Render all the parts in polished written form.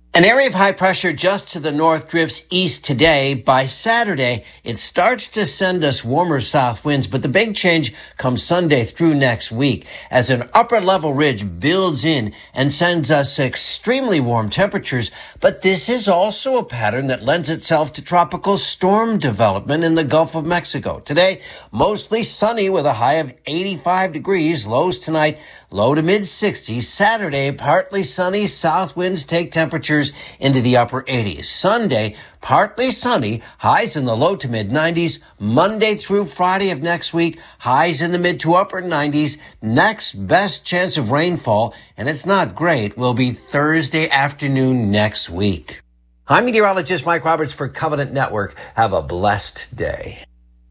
An area of high pressure just to the north drifts east today. By Saturday, it starts to send us warmer south winds, but the big change comes Sunday through next week as an upper level ridge builds in and sends us extremely warm temperatures. But this is also a pattern that lends itself to tropical storm development in the Gulf of Mexico. Today, mostly sunny with a high of 85 degrees. Lows tonight, low to mid 60s. Saturday, partly sunny. South winds take temperatures into the upper 80s. Sunday, partly sunny. Highs in the low to mid 90s. Monday through Friday of next week, highs in the mid to upper 90s. Next best chance of rainfall, and it's not great, will be Thursday afternoon next week. I'm meteorologist Mike Roberts for Covenant Network. Have a blessed day.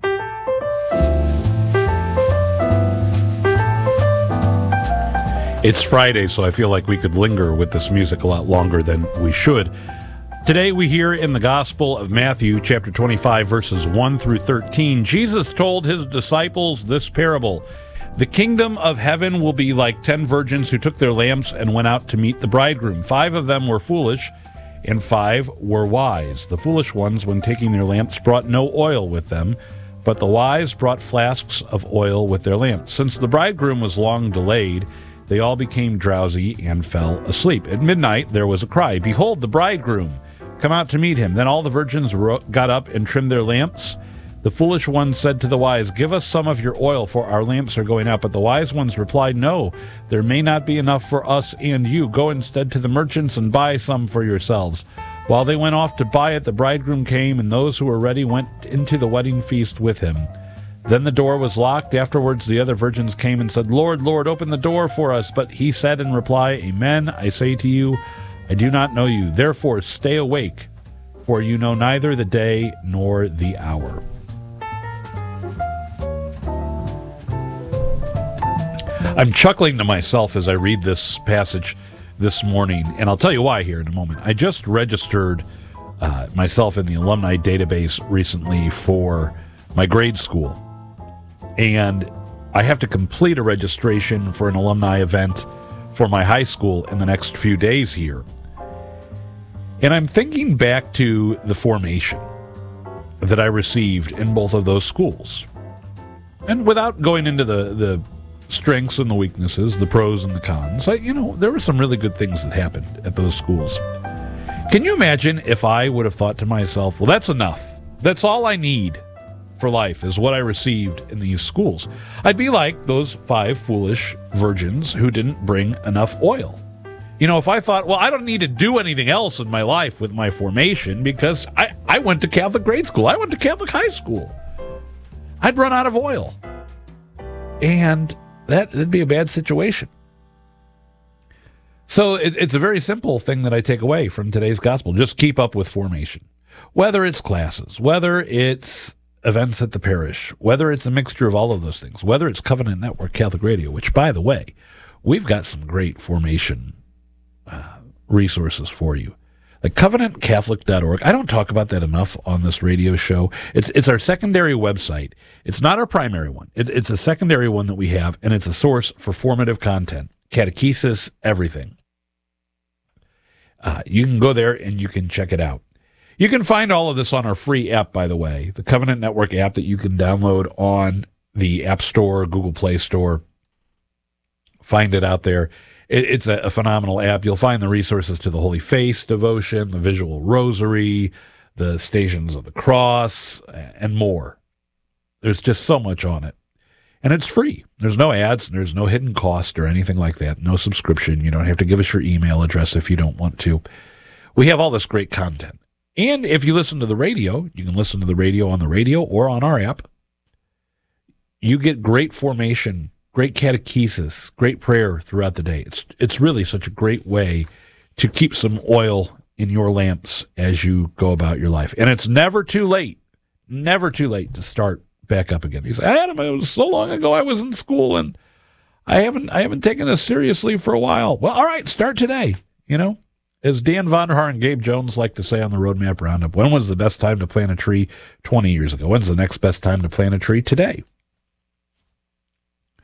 It's Friday, so I feel like we could linger with this music a lot longer than we should. Today we hear in the Gospel of Matthew, chapter 25, verses 1 through 13, Jesus told his disciples this parable. The kingdom of heaven will be like 10 virgins who took their lamps and went out to meet the bridegroom. 5 of them were foolish, and 5 were wise. The foolish ones, when taking their lamps, brought no oil with them, but the wise brought flasks of oil with their lamps. Since the bridegroom was long delayed, they all became drowsy and fell asleep. At midnight there was a cry, "Behold, the bridegroom! Come out to meet him." Then all the virgins got up and trimmed their lamps. The foolish ones said to the wise, "Give us some of your oil, for our lamps are going out." But the wise ones replied, "No, there may not be enough for us and you. Go instead to the merchants and buy some for yourselves." While they went off to buy it, the bridegroom came, and those who were ready went into the wedding feast with him. Then the door was locked. Afterwards the other virgins came and said, "Lord, Lord, open the door for us." But he said in reply, "Amen, I say to you, I do not know you. Therefore stay awake, for you know neither the day nor the hour." I'm chuckling to myself as I read this passage this morning, and I'll tell you why here in a moment. I just registered myself in the alumni database recently for my grade school. And I have to complete a registration for an alumni event for my high school in the next few days here. And I'm thinking back to the formation that I received in both of those schools. And without going into the strengths and the weaknesses, the pros and the cons, there were some really good things that happened at those schools. Can you imagine if I would have thought to myself, well, that's enough. That's all I need for life is what I received in these schools. I'd be like those 5 foolish virgins who didn't bring enough oil. If I thought, well, I don't need to do anything else in my life with my formation because I went to Catholic grade school. I went to Catholic high school. I'd run out of oil. And that'd be a bad situation. So it's a very simple thing that I take away from today's gospel. Just keep up with formation. Whether it's classes, whether it's events at the parish, whether it's a mixture of all of those things, whether it's Covenant Network Catholic Radio, which, by the way, we've got some great formation resources for you. Like covenantcatholic.org. I don't talk about that enough on this radio show. It's our secondary website. It's not our primary one. It's a secondary one that we have, and it's a source for formative content, catechesis, everything. You can go there and you can check it out. You can find all of this on our free app, by the way, the Covenant Network app that you can download on the App Store, Google Play Store. Find it out there. It's a phenomenal app. You'll find the resources to the Holy Face devotion, the visual rosary, the Stations of the Cross, and more. There's just so much on it. And it's free. There's no ads. There's no hidden cost or anything like that. No subscription. You don't have to give us your email address if you don't want to. We have all this great content. And if you listen to the radio, you can listen to the radio on the radio or on our app. You get great formation, great catechesis, great prayer throughout the day. It's really such a great way to keep some oil in your lamps as you go about your life. And it's never too late to start back up again. You say, Adam, it was so long ago I was in school and I haven't taken this seriously for a while. Well, all right, start today, As Dan Vonderhaar and Gabe Jones like to say on the Roadmap Roundup, when was the best time to plant a tree? 20 years ago. When's the next best time to plant a tree? Today.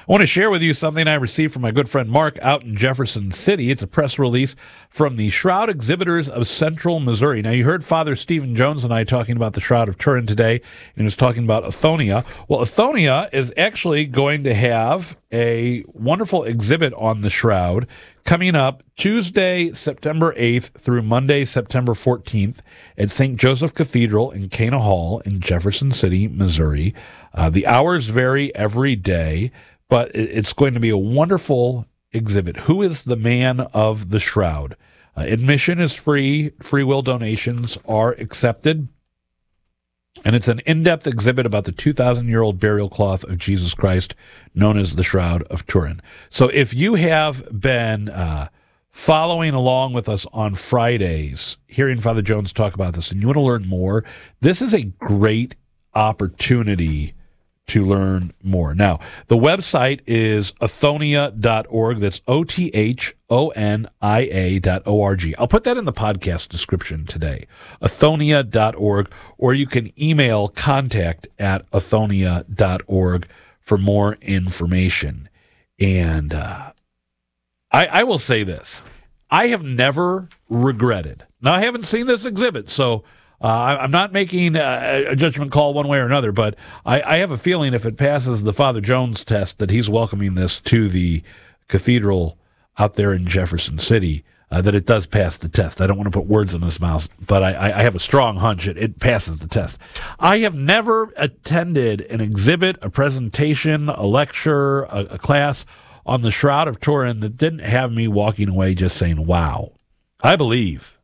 I want to share with you something I received from my good friend Mark out in Jefferson City. It's a press release from the Shroud Exhibitors of Central Missouri. Now, you heard Father Stephen Jones and I talking about the Shroud of Turin today, and he was talking about Athonia. Well, Athonia is actually going to have a wonderful exhibit on the Shroud coming up Tuesday, September 8th through Monday, September 14th at St. Joseph Cathedral in Cana Hall in Jefferson City, Missouri. The hours vary every day, but it's going to be a wonderful exhibit. Who is the man of the Shroud? Admission is free. Free will donations are accepted. And it's an in-depth exhibit about the 2,000-year-old burial cloth of Jesus Christ, known as the Shroud of Turin. So if you have been following along with us on Fridays, hearing Father Jones talk about this, and you want to learn more, this is a great opportunity to learn more. Now, the website is athonia.org. That's OTHONIA.org. I'll put that in the podcast description today, athonia.org, or you can email contact@athonia.org for more information. And I will say this. I have never regretted. Now, I haven't seen this exhibit, so I'm not making a judgment call one way or another, but I have a feeling if it passes the Father Jones test that he's welcoming this to the cathedral out there in Jefferson City, that it does pass the test. I don't want to put words in his mouth, but I have a strong hunch it passes the test. I have never attended an exhibit, a presentation, a lecture, a class on the Shroud of Turin that didn't have me walking away just saying, wow, I believe.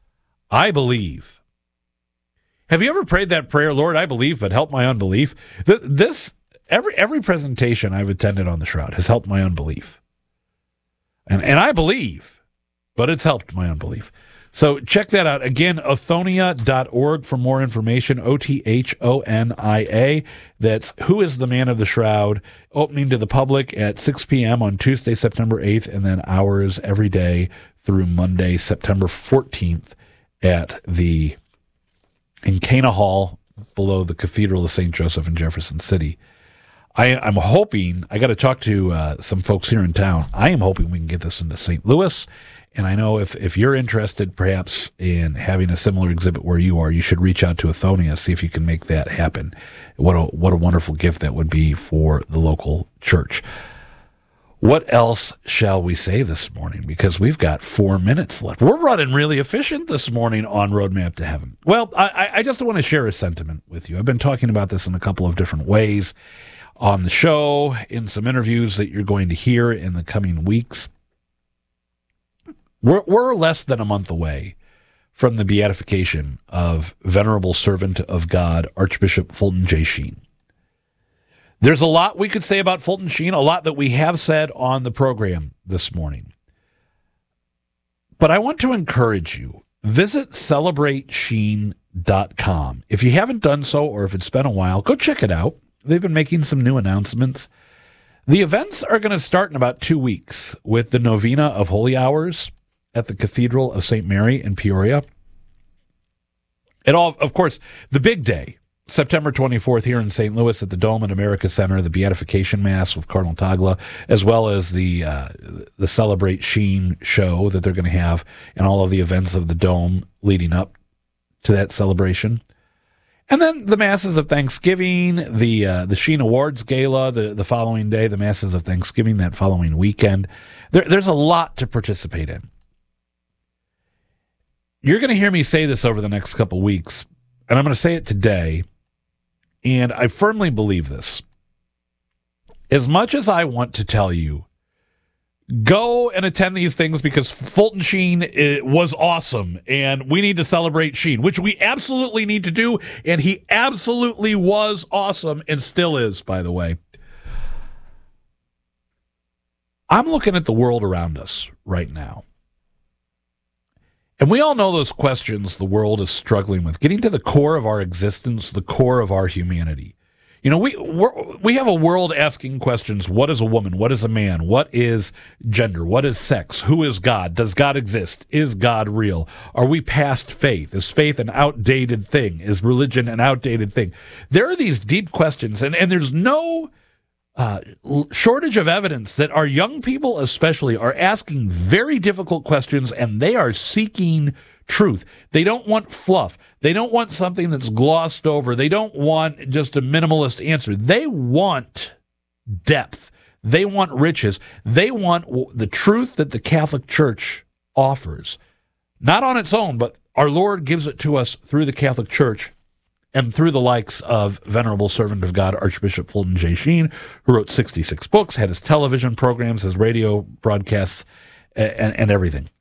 Have you ever prayed that prayer, Lord, I believe, but help my unbelief? Every presentation I've attended on the Shroud has helped my unbelief. And I believe, but it's helped my unbelief. So check that out. Again, athonia.org for more information, OTHONIA. That's Who is the Man of the Shroud, opening to the public at 6 p.m. on Tuesday, September 8th, and then hours every day through Monday, September 14th in Cana Hall, below the Cathedral of St. Joseph in Jefferson City. I'm hoping, I got to talk to some folks here in town. I am hoping we can get this into St. Louis. And I know if you're interested perhaps in having a similar exhibit where you are, you should reach out to Athonia, see if you can make that happen. What a wonderful gift that would be for the local church. What else shall we say this morning? Because we've got 4 minutes left. We're running really efficient this morning on Roadmap to Heaven. Well, I just want to share a sentiment with you. I've been talking about this in a couple of different ways on the show, in some interviews that you're going to hear in the coming weeks. We're less than a month away from the beatification of Venerable Servant of God, Archbishop Fulton J. Sheen. There's a lot we could say about Fulton Sheen, a lot that we have said on the program this morning. But I want to encourage you, visit celebratesheen.com. If you haven't done so, or if it's been a while, go check it out. They've been making some new announcements. The events are going to start in about 2 weeks with the Novena of Holy Hours at the Cathedral of St. Mary in Peoria. And all, of course, the big day, September 24th here in St. Louis at the Dome at America Center, the Beatification Mass with Cardinal Tagla, as well as the Celebrate Sheen show that they're going to have, and all of the events of the Dome leading up to that celebration. And then the Masses of Thanksgiving, the Sheen Awards Gala the following day, the Masses of Thanksgiving that following weekend. There's a lot to participate in. You're going to hear me say this over the next couple weeks, and I'm going to say it today, and I firmly believe this. As much as I want to tell you, go and attend these things because Fulton Sheen was awesome, and we need to celebrate Sheen, which we absolutely need to do, and he absolutely was awesome and still is, by the way. I'm looking at the world around us right now. And we all know those questions the world is struggling with, getting to the core of our existence, the core of our humanity. You know, we have a world asking questions. What is a woman? What is a man? What is gender? What is sex? Who is God? Does God exist? Is God real? Are we past faith? Is faith an outdated thing? Is religion an outdated thing? There are these deep questions, and there's no shortage of evidence that our young people especially are asking very difficult questions, and they are seeking truth. They don't want fluff. They don't want something that's glossed over. They don't want just a minimalist answer. They want depth. They want riches. They want the truth that the Catholic Church offers. Not on its own, but our Lord gives it to us through the Catholic Church and through the likes of Venerable Servant of God, Archbishop Fulton J. Sheen, who wrote 66 books, had his television programs, his radio broadcasts, and everything.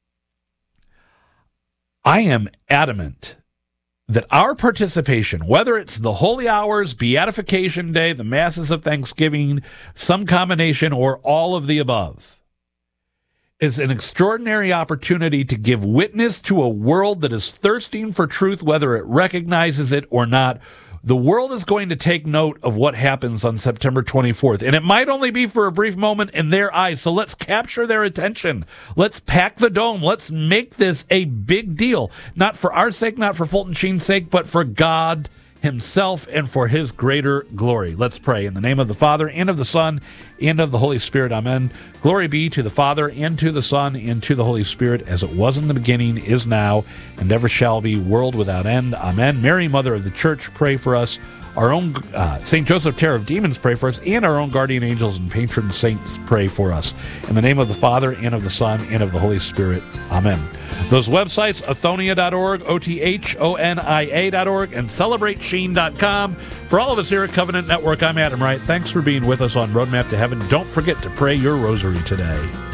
I am adamant that our participation, whether it's the Holy Hours, Beatification Day, the Masses of Thanksgiving, some combination, or all of the above, is an extraordinary opportunity to give witness to a world that is thirsting for truth, whether it recognizes it or not. The world is going to take note of what happens on September 24th, and it might only be for a brief moment in their eyes, so let's capture their attention. Let's pack the dome. Let's make this a big deal, not for our sake, not for Fulton Sheen's sake, but for God himself and for his greater glory. Let's pray. In the name of the Father, and of the Son, and of the Holy Spirit. Amen. Glory be to the Father, and to the Son, and to the Holy Spirit, as it was in the beginning, is now, and ever shall be, world without end. Amen. Mary, Mother of the Church, pray for us. Our own St. Joseph, Terror of Demons, pray for us, and our own guardian angels and patron saints, pray for us. In the name of the Father, and of the Son, and of the Holy Spirit. Amen. Those websites, Othonia.org, OTHONIA.org, and CelebrateSheen.com. For all of us here at Covenant Network, I'm Adam Wright. Thanks for being with us on Roadmap to Heaven. Don't forget to pray your rosary today.